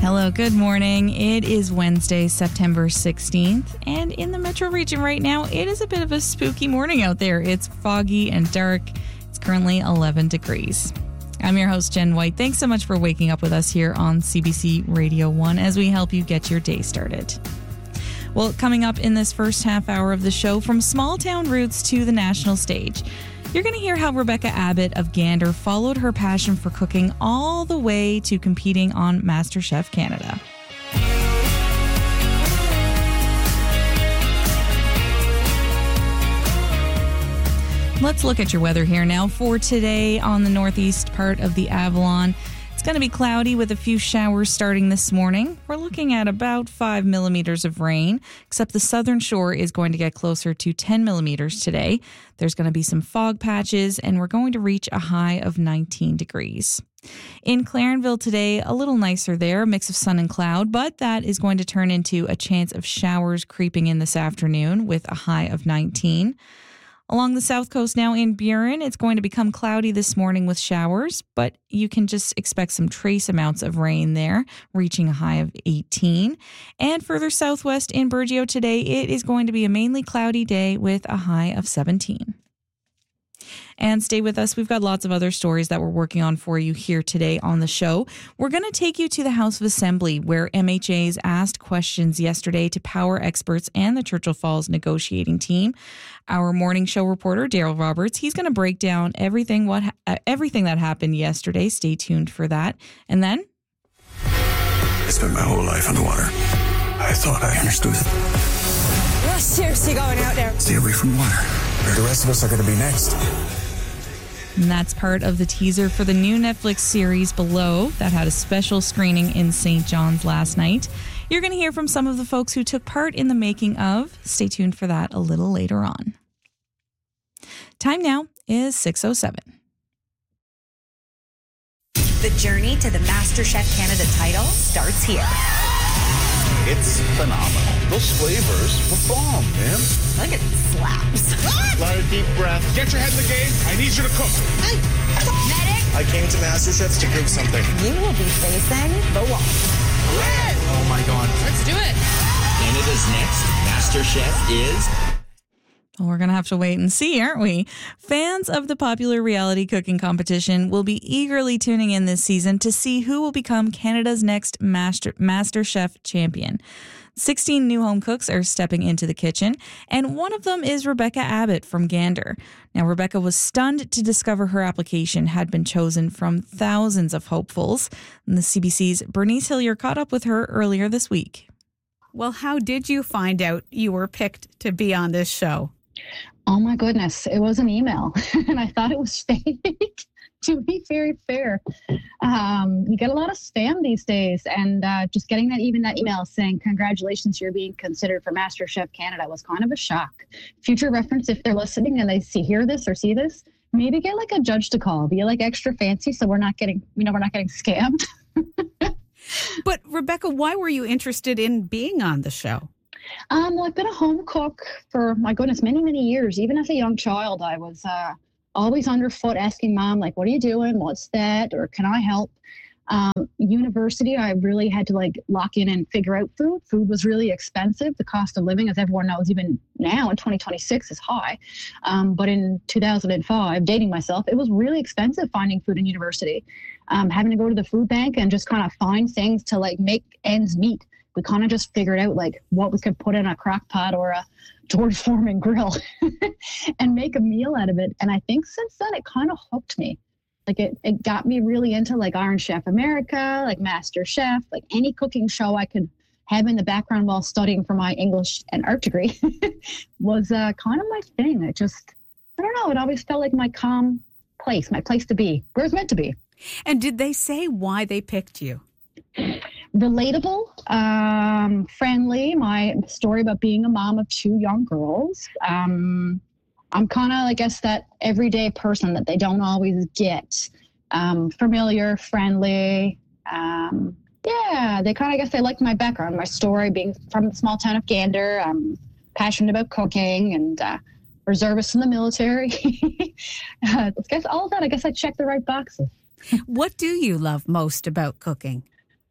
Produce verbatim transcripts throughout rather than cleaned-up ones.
Hello, good morning. It is Wednesday, September sixteenth, and in the metro region right now, it is a bit of a spooky morning out there. It's foggy and dark. It's currently eleven degrees. I'm your host, Jen White. Thanks so much for waking up with us here on C B C Radio one as we help you get your day started. Well, coming up in this first half hour of the show, from small town roots to the national stage, you're going to hear how Rebecca Abbott of Gander followed her passion for cooking all the way to competing on MasterChef Canada. Let's look at your weather here now for today on the northeast part of the Avalon. It's going to be cloudy with a few showers starting this morning. We're looking at about five millimeters of rain, except the southern shore is going to get closer to ten millimeters today. There's going to be some fog patches, and we're going to reach a high of nineteen degrees. In Clarenville today, a little nicer there, a mix of sun and cloud, but that is going to turn into a chance of showers creeping in this afternoon with a high of nineteen. Along the south coast now in Burin, it's going to become cloudy this morning with showers, but you can just expect some trace amounts of rain there, reaching a high of eighteen. And further southwest in Burgeo today, it is going to be a mainly cloudy day with a high of seventeen. And stay with us. We've got lots of other stories that we're working on for you here today on the show. We're going to take you to the House of Assembly, where M H As asked questions yesterday to power experts and the Churchill Falls negotiating team. Our morning show reporter, Daryl Roberts, he's going to break down everything what uh, everything that happened yesterday. Stay tuned for that. And then I spent my whole life underwater. I thought I understood. You're seriously going out there. Stay away from water. The rest of us are going to be next. And that's part of the teaser for the new Netflix series Below that had a special screening in Saint John's last night. You're going to hear from some of the folks who took part in the making of. Stay tuned for that a little later on. Time now is six oh seven. The journey to the MasterChef Canada title starts here. It's phenomenal. Those flavors were bomb, man. Look at these slaps. A lot of deep breath. Get your head in the game. I need you to cook. Medic, I came to MasterChef to prove something. you will be facing the wall. Oh my God. Let's do it. Canada's next MasterChef is... Well, we're going to have to wait and see, aren't we? Fans of the popular reality cooking competition will be eagerly tuning in this season to see who will become Canada's next Master MasterChef champion. sixteen new home cooks are stepping into the kitchen, and one of them is Rebecca Abbott from Gander. Now, Rebecca was stunned to discover her application had been chosen from thousands of hopefuls. And the C B C's Bernice Hillier caught up with her earlier this week. Well, how did you find out you were picked to be on this show? Oh my goodness, it was an email and I thought it was fake, to be very fair. Um, you get a lot of spam these days, and uh, just getting that even that email saying, congratulations, you're being considered for MasterChef Canada was kind of a shock. Future reference, if they're listening and they see hear this or see this, maybe get like a judge to call, be like extra fancy so we're not getting, you know, we're not getting scammed. But Rebecca, why were you interested in being on the show? Um, well, I've been a home cook for, my goodness, many, many years. Even as a young child, I was uh, always underfoot asking mom, like, what are you doing? What's that? Or can I help? Um, university, I really had to like lock in and figure out food. Food was really expensive. The cost of living, as everyone knows, even now in twenty twenty-six is high. Um, but in two thousand five, dating myself, it was really expensive finding food in university. Um, having to go to the food bank and just kind of find things to like make ends meet. We kind of just figured out like what we could put in a crock pot or a George Foreman grill and make a meal out of it. And I think since then it kind of hooked me. Like it, it got me really into like Iron Chef America, like Master Chef, like any cooking show I could have in the background while studying for my English and art degree was uh, kind of my thing. It just, I don't know, it always felt like my calm place, my place to be, where it's meant to be. And did they say why they picked you? Relatable, um, friendly, my story about being a mom of two young girls. Um, I'm kind of, I guess, that everyday person that they don't always get. Um, familiar, friendly. Um, yeah, they kind of, I guess they liked my background, my story, being from the small town of Gander. I'm passionate about cooking and uh, reservist in the military. uh, I guess all of that, I guess I checked the right boxes. What do you love most about cooking?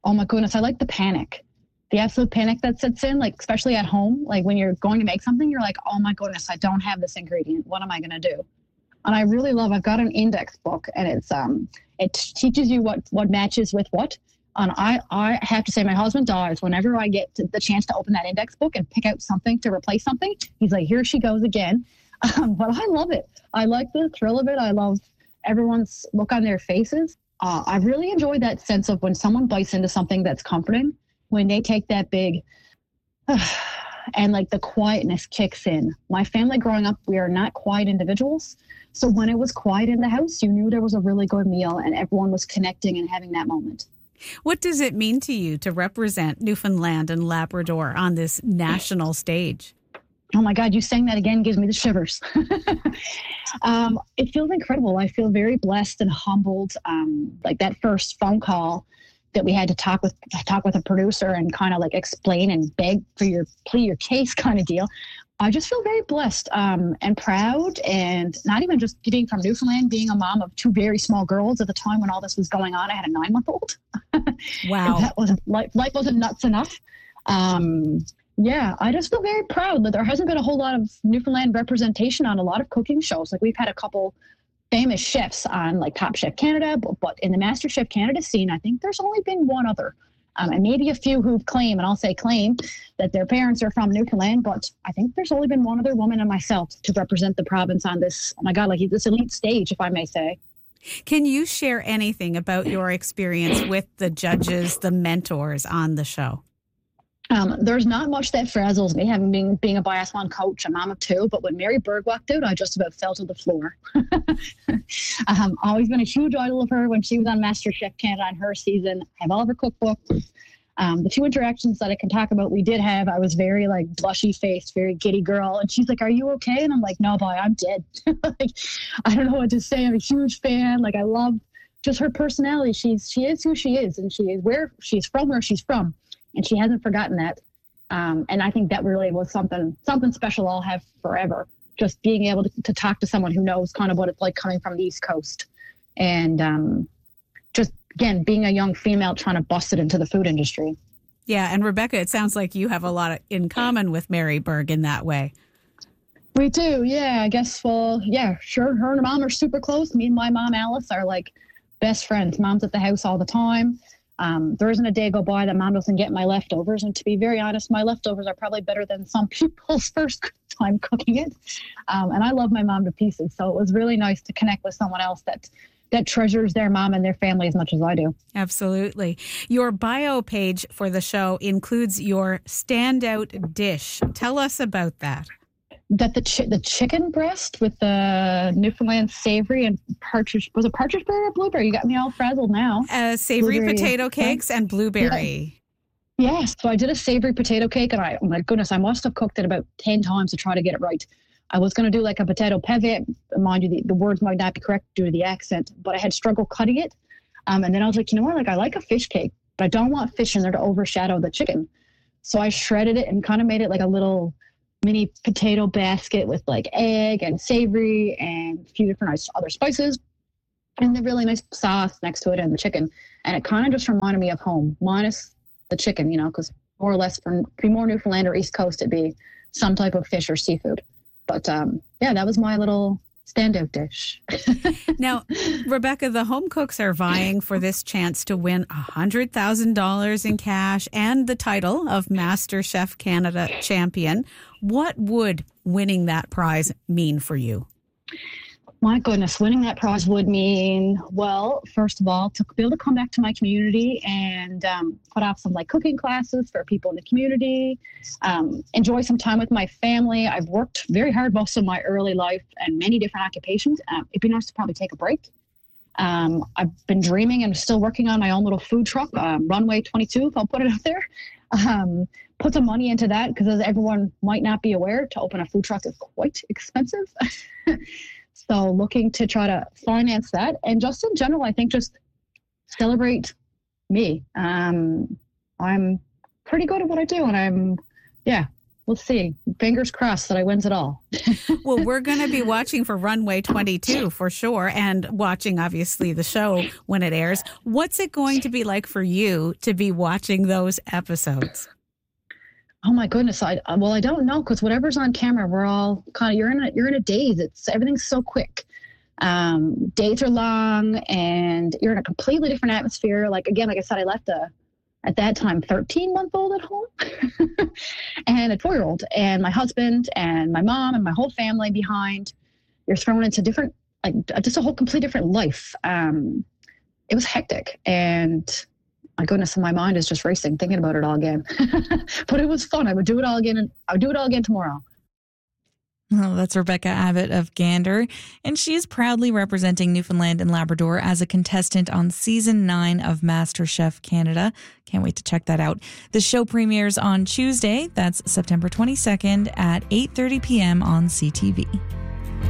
oh my goodness, I like the panic. The absolute panic that sets in, like, especially at home, like when you're going to make something, you're like, oh my goodness, I don't have this ingredient. What am I going to do? And I really love, I've got an index book, and it's, um, it teaches you what, what matches with what. And I, I have to say, my husband dies whenever I get to the chance to open that index book and pick out something to replace something. He's like, here she goes again. Um, but I love it. I like the thrill of it. I love everyone's look on their faces. Uh, I really enjoy that sense of when someone bites into something that's comforting, when they take that big uh, and like the quietness kicks in. My family growing up, we are not quiet individuals. So when it was quiet in the house, you knew there was a really good meal and everyone was connecting and having that moment. What does it mean to you to represent Newfoundland and Labrador on this national stage? Oh my God, you saying that again gives me the shivers. um, it feels incredible. I feel very blessed and humbled. Um, like that first phone call that we had to talk with talk with a producer and kind of like explain and beg for your plea your case kind of deal. I just feel very blessed um, and proud, and not even just being from Newfoundland, being a mom of two very small girls at the time when all this was going on. I had a nine month old. Wow. that wasn't life, life wasn't nuts enough. Um, yeah, I just feel very proud that there hasn't been a whole lot of Newfoundland representation on a lot of cooking shows. Like we've had a couple famous chefs on like Top Chef Canada, but, but in the Master Chef Canada scene, I think there's only been one other. Um, and maybe a few who've claimed, and I'll say claim, that their parents are from Newfoundland, but I think there's only been one other woman and myself to represent the province on this, oh my God, like this elite stage, if I may say. Can you share anything about your experience with the judges, the mentors on the show? Um, there's not much that frazzles me, having been being a biathlon coach, a mom of two, but when Mary Berg walked out, I just about fell to the floor. um, always been a huge idol of her when she was on Master Chef Canada on her season. I have all of her cookbooks. Um, the two interactions that I can talk about we did have, I was very like blushy faced, very giddy girl. And she's like, are you okay? And I'm like, no, boy, I'm dead. like, I don't know what to say. I'm a huge fan. Like I love just her personality. She's, she is who she is, and she is where she's from, where she's from. And she hasn't forgotten that. Um, and I think that really was something something special I'll have forever. Just being able to, to talk to someone who knows kind of what it's like coming from the East Coast. And um, just, again, being a young female trying to bust it into the food industry. Yeah. And Rebecca, it sounds like you have a lot in common with Mary Berg in that way. We do. Yeah, I guess. Well, yeah, sure. Her and her mom are super close. Me and my mom, Alice, are like best friends. Mom's at the house all the time. Um, there isn't a day go by that mom doesn't get my leftovers. And to be very honest, my leftovers are probably better than some people's first time cooking it. Um, and I love my mom to pieces. So it was really nice to connect with someone else that that treasures their mom and their family as much as I do. Absolutely. Your bio page for the show includes your standout dish. Tell us about that. That the chi- the chicken breast with the Newfoundland savory and partridge, was it partridge berry or blueberry? You got me all frazzled now. Uh, savory Blueberry. potato cakes and blueberry. Yeah. Yes. So I did a savory potato cake, and I, oh my goodness, I must have cooked it about ten times to try to get it right. I was going to do like a potato peve. Mind you, the, the words might not be correct due to the accent, but I had struggled cutting it. Um, and then I was like, you know what? Like I like a fish cake, but I don't want fish in there to overshadow the chicken. So I shredded it and kind of made it like a little mini potato basket with like egg and savory and a few different nice other spices and the really nice sauce next to it and the chicken. And it kind of just reminded me of home, minus the chicken, you know, because more or less from be more Newfoundland or East Coast, it'd be some type of fish or seafood. But um, yeah, that was my little standout dish. Now, Rebecca, the home cooks are vying for this chance to win one hundred thousand dollars in cash and the title of Master Chef Canada champion. What would winning that prize mean for you? My goodness, winning that prize would mean, well, first of all, to be able to come back to my community and um, put off some like cooking classes for people in the community, um, enjoy some time with my family. I've worked very hard most of my early life and many different occupations. Um, it'd be nice to probably take a break. Um, I've been dreaming and still working on my own little food truck, um, Runway twenty-two, if I'll put it out there. Um, put some money into that because, as everyone might not be aware, to open a food truck is quite expensive. So looking to try to finance that. And just in general, I think just celebrate me. Um, I'm pretty good at what I do. And I'm, yeah, we'll see. Fingers crossed that I wins it all. Well, we're going to be watching for Runway twenty-two for sure, and watching, obviously, the show when it airs. What's it going to be like for you to be watching those episodes? Oh my goodness! I well, I don't know, because whatever's on camera, we're all kind of you're in a you're in a daze. It's everything's so quick. Um, days are long, and you're in a completely different atmosphere. Like again, like I said, I left a at that time thirteen month old at home and a four year old, and my husband and my mom and my whole family behind. You're thrown into different, like just a whole complete different life. Um, it was hectic, and my goodness, my mind is just racing thinking about it all again. But it was fun. I would do it all again, and I would do it all again tomorrow. Well, that's Rebecca Abbott of Gander, and she is proudly representing Newfoundland and Labrador as a contestant on season nine of MasterChef Canada. Can't wait to check that out. The show premieres on Tuesday, that's September twenty-second at eight thirty p.m. on C T V.